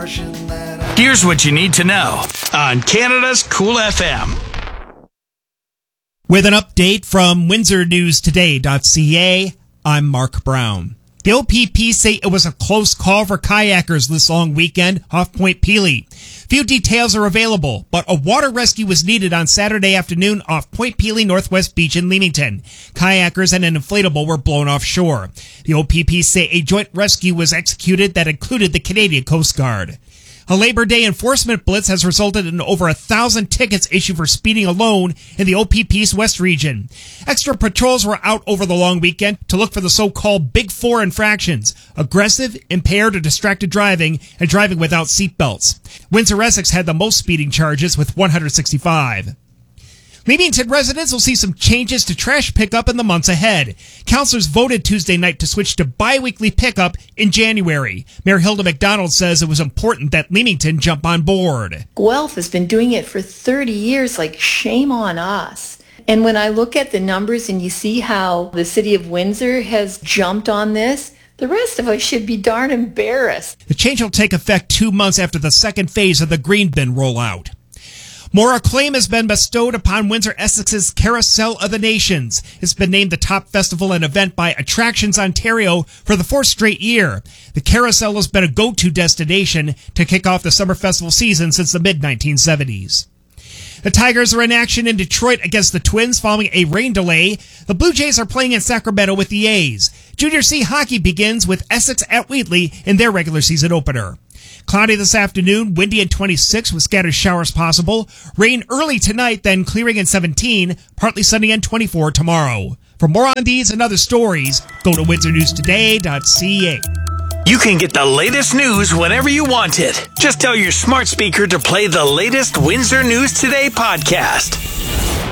Here's what you need to know on Canada's Cool FM. With an update from WindsorNewsToday.ca, I'm Mark Brown. The OPP say it was a close call for kayakers this long weekend off Point Pelee. Few details are available, but a water rescue was needed on Saturday afternoon off Point Pelee Northwest Beach in Leamington. Kayakers and an inflatable were blown offshore. The OPP say a joint rescue was executed that included the Canadian Coast Guard. A Labor Day enforcement blitz has resulted in over 1,000 tickets issued for speeding alone in the OPP's West region. Extra patrols were out over the long weekend to look for the so-called Big Four infractions: aggressive, impaired, or distracted driving, and driving without seatbelts. Windsor-Essex had the most speeding charges with 165. Leamington residents will see some changes to trash pickup in the months ahead. Councilors voted Tuesday night to switch to bi-weekly pickup in January. Mayor Hilda McDonald says it was important that Leamington jump on board. Guelph has been doing it for 30 years, like shame on us. And when I look at the numbers and you see how the city of Windsor has jumped on this, the rest of us should be darn embarrassed. The change will take effect 2 months after the second phase of the green bin rollout. More acclaim has been bestowed upon Windsor-Essex's Carousel of the Nations. It's been named the top festival and event by Attractions Ontario for the fourth straight year. The Carousel has been a go-to destination to kick off the summer festival season since the mid-1970s. The Tigers are in action in Detroit against the Twins following a rain delay. The Blue Jays are playing in Sacramento with the A's. Junior C hockey begins with Essex at Wheatley in their regular season opener. Cloudy this afternoon, windy at 26 with scattered showers possible. Rain early tonight, then clearing at 17, partly sunny and 24 tomorrow. For more on these and other stories, go to WindsorNewsToday.ca. You can get the latest news whenever you want it. Just tell your smart speaker to play the latest Windsor News Today podcast.